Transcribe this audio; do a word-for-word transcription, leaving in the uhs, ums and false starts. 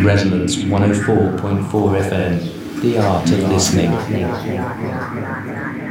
Resonance one oh four point four F M, the art of listening.